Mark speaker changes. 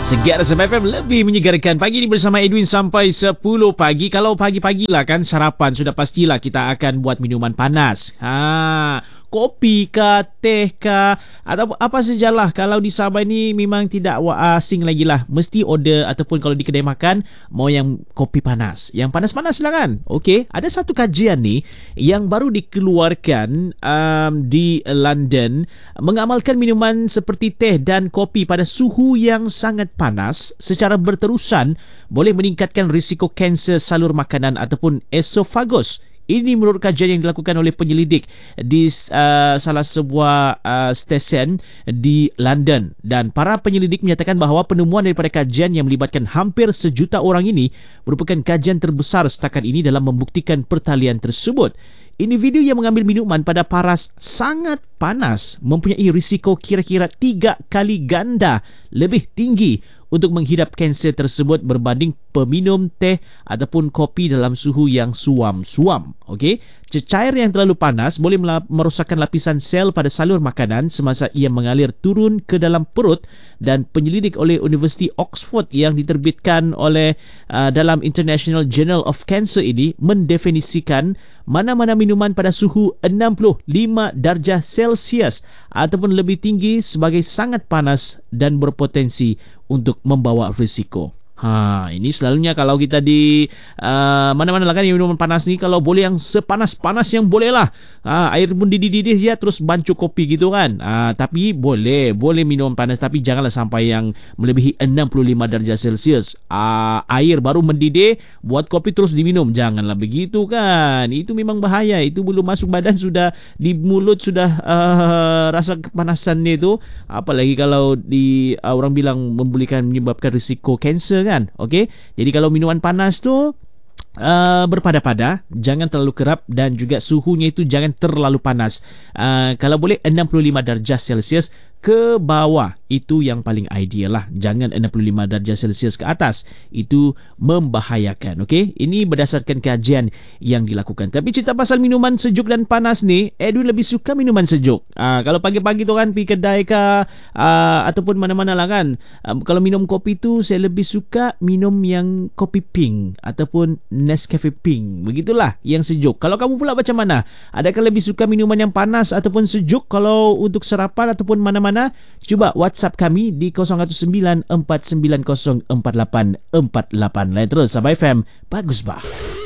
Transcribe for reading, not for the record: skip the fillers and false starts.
Speaker 1: Segar Sabah FM lebih menyegarkan pagi ini bersama Edwin sampai 10 pagi. Kalau pagi-pagi lah kan sarapan sudah pastilah kita akan buat minuman panas. Kopi kah, teh kah, atau apa sajalah. Kalau di Sabah ni memang tidak asing lagi lah. Mesti order ataupun kalau di kedai makan mau yang kopi panas. Yang panas-panas lah kan. Okey, ada satu kajian ni yang baru dikeluarkan di London mengamalkan minuman seperti teh dan kopi pada suhu yang sangat panas secara berterusan boleh meningkatkan risiko kanser salur makanan ataupun esophagus. Ini menurut kajian yang dilakukan oleh penyelidik di salah sebuah stesen di London. Dan para penyelidik menyatakan bahawa penemuan daripada kajian yang melibatkan hampir 1 juta orang ini merupakan kajian terbesar setakat ini dalam membuktikan pertalian tersebut. Individu yang mengambil minuman pada paras sangat panas mempunyai risiko kira-kira 3 kali ganda lebih tinggi untuk menghidap kanser tersebut berbanding peminum teh ataupun kopi dalam suhu yang suam-suam. Okey, cecair yang terlalu panas boleh merosakkan lapisan sel pada salur makanan semasa ia mengalir turun ke dalam perut, dan penyelidik oleh Universiti Oxford yang diterbitkan oleh dalam International Journal of Cancer ini mendefinisikan mana-mana minuman pada suhu 65 darjah Celsius ataupun lebih tinggi sebagai sangat panas dan berpotensi untuk membawa risiko. Ini selalunya kalau kita di mana-mana lah kan minuman panas ni, kalau boleh yang sepanas-panas yang boleh lah. Air pun dididih ya, terus bancuh kopi gitu kan. Tapi boleh minum panas, tapi janganlah sampai yang melebihi 65 darjah Celsius. Air baru mendidih, buat kopi terus diminum. Janganlah begitu kan. Itu memang bahaya. Itu belum masuk badan sudah di mulut sudah rasa kepanasan itu. Apalagi kalau orang bilang menyebabkan risiko kanser kan. Okey, jadi kalau minuman panas tu berpada-pada, jangan terlalu kerap, dan juga suhunya itu jangan terlalu panas. Kalau boleh 65 darjah Celsius ke bawah, itu yang paling ideal lah. Jangan 65 darjah Celsius ke atas, itu membahayakan. Okey, ini berdasarkan kajian yang dilakukan. Tapi cerita pasal minuman sejuk dan panas ni, Edwin lebih suka minuman sejuk. Kalau pagi-pagi tu kan pergi kedai ke ataupun mana-mana lah kan, kalau minum kopi tu saya lebih suka minum yang kopi pink ataupun Nescafe pink. Begitulah yang sejuk. Kalau kamu pula macam mana? Adakah lebih suka minuman yang panas ataupun sejuk kalau untuk sarapan ataupun mana-mana? Cuba WhatsApp kami di 0194904848. Terus Sabah FM, bagus bah.